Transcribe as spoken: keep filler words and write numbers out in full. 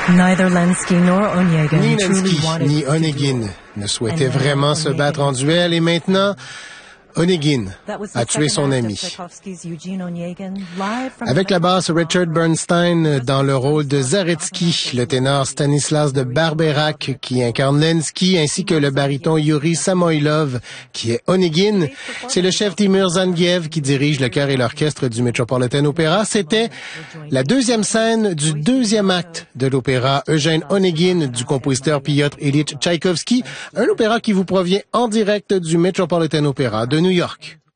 Neither Lenski nor Onegin Ni truly Lenski wanted ni to Onegin do. ne souhaitaient And now vraiment se Onegin. battre en duel et maintenant Onegin a tué son ami. Avec la basse Richard Bernstein dans le rôle de Zaretsky, le ténor Stanislas de Barberac qui incarne Lenski, ainsi que le baryton Yuri Samoilov qui est Onegin. C'est le chef Timur Zangiev qui dirige le chœur et l'orchestre du Metropolitan Opera. C'était la deuxième scène du deuxième acte de l'opéra Eugène Onegin du compositeur Piotr Ilyich Tchaïkovski, un opéra qui vous provient en direct du Metropolitan Opera de New York.